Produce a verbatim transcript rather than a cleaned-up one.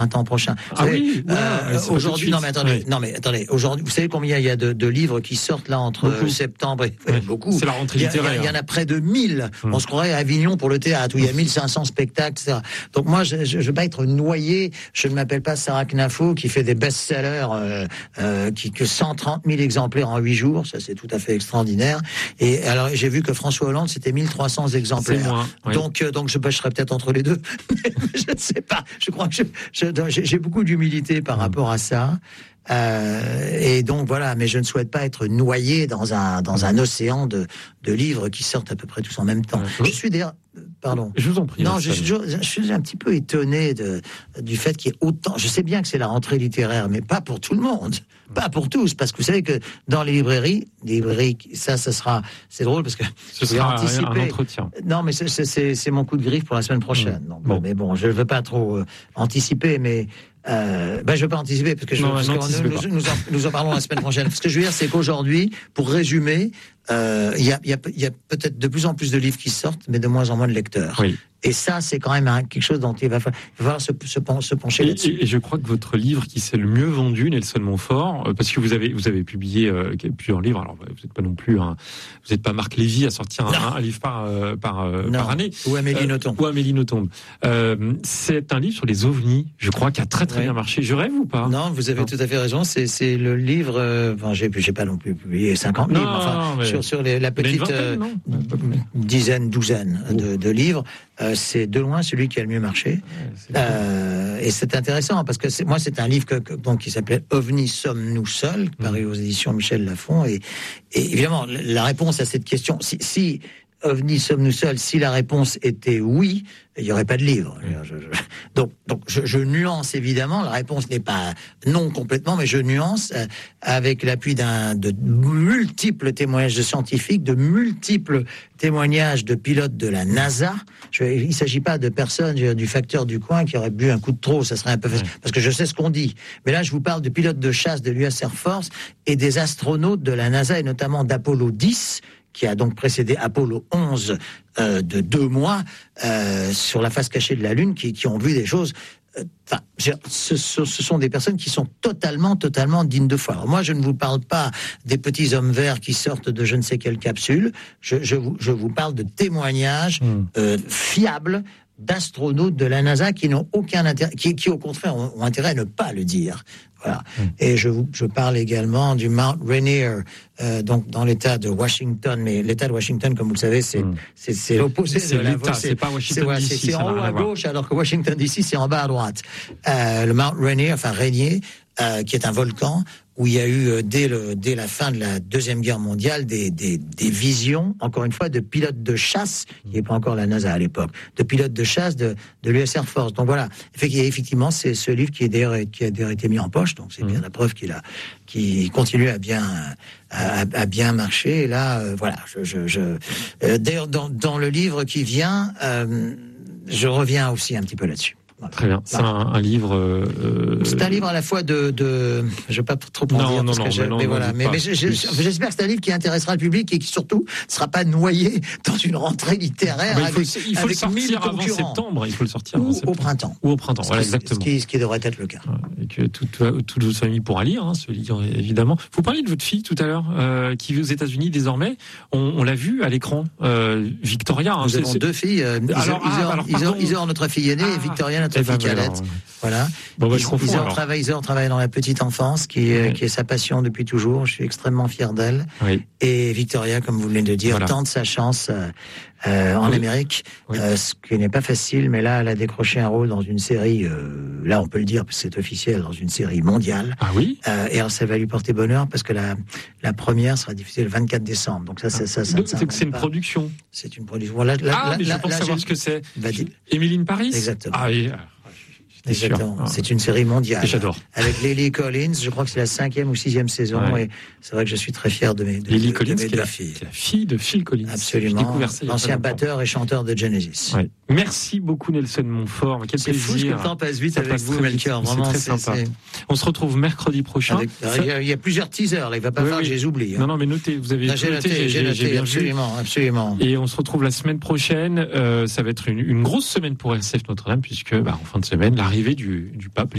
printemps prochain. Ah savez, oui, ouais, euh, aujourd'hui, non mais attendez, ouais. non mais attendez, aujourd'hui, vous savez combien il y a de, de livres qui sortent là entre beaucoup. septembre et ouais. beaucoup. C'est la rentrée il y, a, littéraire. il y en a près de mille. Hum. On se croirait à Avignon pour le théâtre où il y a mille cinq cents spectacles, et cetera. Donc moi, je, je, je veux pas être noyé. Je ne m'appelle pas Sarah Knafo qui fait des best-sellers, euh, euh, qui que cent trente mille exemplaires en huit jours. Ça, c'est tout à fait extraordinaire. Et alors, j'ai vu que François Hollande, c'était mille trois cents exemplaires. C'est moins, oui. Donc, euh, donc je pêcherais peut-être entre les deux. Je ne sais pas. Je crois que je, je, j'ai, j'ai beaucoup d'humilité par rapport à ça. Euh, et donc voilà, mais je ne souhaite pas être noyé dans un dans un océan de de livres qui sortent à peu près tous en même temps. Ouais. Je suis d'ailleurs, pardon. Je vous en prie. Non, je, je, je suis un petit peu étonné de du fait qu'il y ait autant. Je sais bien que c'est la rentrée littéraire, mais pas pour tout le monde, pas pour tous, parce que vous savez que dans les librairies, les librairies, ça, ça sera, c'est drôle parce que ce sera un, un entretien. Non, mais c'est, c'est c'est mon coup de griffe pour la semaine prochaine. Mmh. Donc, bon. Mais bon, je ne veux pas trop euh, anticiper, mais. Euh, ben je ne veux pas anticiper parce que, je, non, parce non, que nous, nous, nous, en, nous en parlons la semaine prochaine. Ce que je veux dire, c'est qu'aujourd'hui, pour résumer, il euh, y, a, y, a, y a peut-être de plus en plus de livres qui sortent, mais de moins en moins de lecteurs. Oui. Et ça, c'est quand même hein, quelque chose dont il va falloir, il va falloir se, se, se pencher et, là-dessus. Et, et je crois que votre livre qui s'est le mieux vendu, Nelson Montfort, euh, parce que vous avez vous avez publié euh, plusieurs livres. Alors vous n'êtes pas non plus un, vous n'êtes pas Marc Lévy à sortir un, un livre par euh, par, euh, par année. Ou Amélie euh, Nothomb. Ou Amélie Nothomb. Euh, c'est un livre sur les ovnis. Je crois qui a très très ouais. bien marché. Je rêve ou pas? Non, vous avez non. tout à fait raison. C'est c'est le livre. Euh, enfin, j'ai j'ai pas non plus publié cinquante livres. Non, enfin, mais sur sur les, la petite vingtaine, euh, dizaine, douzaine oh. de, de livres. Euh, c'est de loin celui qui a le mieux marché. Ouais, euh, et c'est intéressant parce que c'est, moi, c'est un livre que, que, donc, qui s'appelait OVNI, sommes-nous seuls, mmh. paru aux éditions Michel Lafon. Et, et évidemment, la réponse à cette question, si, si OVNI, sommes-nous seuls, si la réponse était oui, il n'y aurait pas de livre. Je, je, donc, donc je, je nuance évidemment. La réponse n'est pas non complètement, mais je nuance euh, avec l'appui d'un de multiples témoignages de scientifiques, de multiples témoignages de pilotes de la NASA. Je, il ne s'agit pas de personnes je, du facteur du coin qui auraient bu un coup de trop. Ça serait un peu facile, ouais. parce que je sais ce qu'on dit. Mais là, je vous parle de pilotes de chasse de l'U S Air Force et des astronautes de la NASA et notamment d'Apollo dix. Qui a donc précédé Apollo onze euh, de deux mois euh, sur la face cachée de la Lune, qui, qui ont vu des choses. Enfin, euh, ce, ce, ce sont des personnes qui sont totalement, totalement dignes de foi. Alors moi, je ne vous parle pas des petits hommes verts qui sortent de je ne sais quelle capsule. Je, je, vous, je vous parle de témoignages mmh. euh, fiables d'astronautes de la NASA qui n'ont aucun intérêt, qui, qui au contraire ont, ont intérêt à ne pas le dire. Voilà. Mmh. Et je, vous, je parle également du Mount Rainier, euh, donc dans l'État de Washington. Mais l'État de Washington, comme vous le savez, c'est, mmh. c'est, c'est l'opposé c'est de la l'État, c'est, c'est pas Washington c'est, D C. C'est, c'est en haut à gauche, alors que Washington D C, c'est en bas à droite. Euh, le Mount Rainier, enfin Rainier, euh, qui est un volcan, où il y a eu, euh, dès, le, dès la fin de la Deuxième Guerre mondiale, des, des, des visions, encore une fois, de pilotes de chasse, qui n'est pas encore la NASA à l'époque, de pilotes de chasse de, de l'U S Air Force. Donc voilà, effectivement, c'est ce livre qui, est d'ailleurs, qui a d'ailleurs été mis en poche, donc c'est mmh. bien la preuve qu'il a, qu'il continue à bien, à, à bien marcher. Et là, euh, voilà, je, je, je euh, d'ailleurs, dans, dans le livre qui vient, euh, je reviens aussi un petit peu là-dessus. Très bien. C'est un, un livre. Euh... C'est un livre à la fois de. de... Je ne vais pas trop en non, dire. Non, parce non, que mais, je... non, mais non, voilà. Mais, mais je, je, j'espère que c'est un livre qui intéressera le public et qui surtout ne sera pas noyé dans une rentrée littéraire. Ah bah, il faut, avec, il faut avec le sortir avant septembre. Il faut le sortir avant ou septembre. Au printemps. Ou au printemps. Voilà, ce qui, exactement. Ce qui, ce qui devrait être le cas. Et que toute, toute votre famille pourra lire hein, ce livre, évidemment. Vous parliez de votre fille tout à l'heure, euh, qui vit aux États-Unis désormais. On, on l'a vu à l'écran. Euh, Victoria. Hein, Nous avons deux filles. Euh, alors, Isor, ah, alors, Isor, Isor, notre fille aînée, ah, et Victoria, notre fille cadette. Voilà. Bon, bah, je confonds, Isor travaille, Isor travaille dans la petite enfance, qui est, oui. qui est sa passion depuis toujours. Je suis extrêmement fier d'elle. Oui. Et Victoria, comme vous venez de dire, voilà. tente sa chance euh, euh, en oui. Amérique, oui. euh, ce qui n'est pas facile, mais là, elle a décroché un rôle dans une série, euh, là, on peut le dire, parce que c'est officiel, dans une série mondiale. Ah oui. Euh, et alors, ça va lui porter bonheur, parce que la, la première sera diffusée le vingt-quatre décembre. Donc ça, ça, ça, ça, Donc, ça, c'est, c'est une pas. production. C'est une production. Voilà, là, ah, là, mais là, je pense là, savoir j'ai... ce que c'est. Va-t-il. Émilie Paris. Exactement. Ah oui. Exactement. Ah. C'est une série mondiale. Et j'adore. Avec Lily Collins, je crois que c'est la cinquième ou sixième saison. Ouais. Et c'est vrai que je suis très fier de mes deux Lily Collins, de mes qui est la, filles. la fille de Phil Collins. Absolument. L'ancien batteur et chanteur de Genesis. Ouais. Merci beaucoup Nelson Montfort. Quel c'est plaisir. fou que le temps passe vite ça avec vous, Melchior. Vraiment, c'est très sympa. C'est... On se retrouve mercredi prochain. Avec, il, y a, il y a plusieurs teasers. Là. Il va pas oui, falloir oui. que je les oublie. Hein. Non, non, mais notez. Vous avez non, j'ai noté. J'ai, j'ai, noté, j'ai bien absolument, vu. absolument. Et on se retrouve la semaine prochaine. Euh, ça va être une, une grosse semaine pour R C F Notre-Dame puisque, bah, en fin de semaine, la l'arrivée du, du pape